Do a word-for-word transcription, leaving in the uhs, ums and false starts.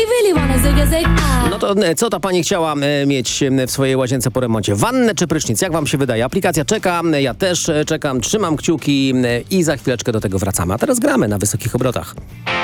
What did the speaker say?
No to e, co ta pani chciała e, mieć e, w swojej łazience po remoncie? Wannę czy prysznic? Jak wam się wydaje? Aplikacja czeka, e, ja też e, czekam, trzymam kciuki e, i za chwileczkę do tego wracamy. A teraz gramy na wysokich obrotach.